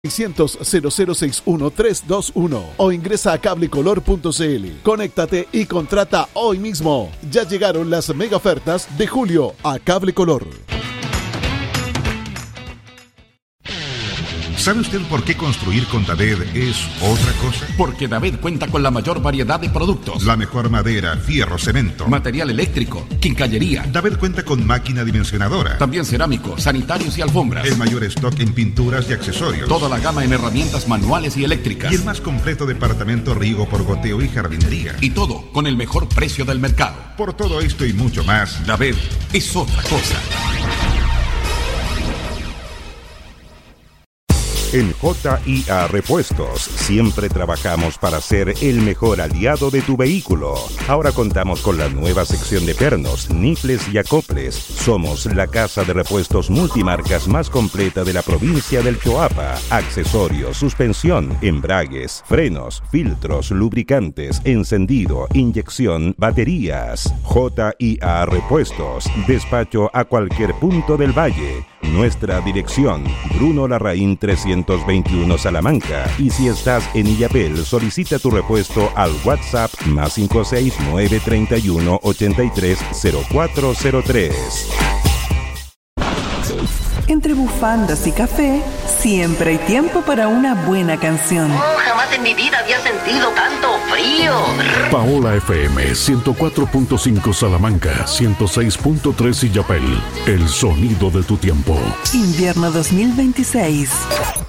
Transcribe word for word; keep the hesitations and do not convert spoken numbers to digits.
seiscientos, cero cero seis uno tres dos uno o ingresa a cablecolor punto c l. Conéctate y contrata hoy mismo. Ya llegaron las mega ofertas de julio a Cable Color. ¿Sabe usted por qué construir con David es otra cosa? Porque David cuenta con la mayor variedad de productos. La mejor madera, fierro, cemento, material eléctrico, quincallería. David cuenta con máquina dimensionadora. También cerámico, sanitarios y alfombras. El mayor stock en pinturas y accesorios. Toda la gama en herramientas manuales y eléctricas. Y el más completo departamento riego por goteo y jardinería. Y todo con el mejor precio del mercado. Por todo esto y mucho más, David es otra cosa. En J I A Repuestos siempre trabajamos para ser el mejor aliado de tu vehículo. Ahora contamos con la nueva sección de pernos, nifles y acoples. Somos la casa de repuestos multimarcas más completa de la provincia del Choapa. Accesorios, suspensión, embragues, frenos, filtros, lubricantes, encendido, inyección, baterías. J I A Repuestos. Despacho a cualquier punto del valle. Nuestra dirección, Bruno Larraín trescientos veintiuno Salamanca. Y si estás en Illapel, solicita tu repuesto al WhatsApp más cinco seis nueve tres uno ocho tres cero cuatro cero tres. Entre bufandas y café, siempre hay tiempo para una buena canción. Oh, jamás en mi vida había sentido tanto frío. Paola F M, ciento cuatro punto cinco Salamanca, ciento seis punto tres Illapel. El sonido de tu tiempo. Invierno dos mil veintiséis.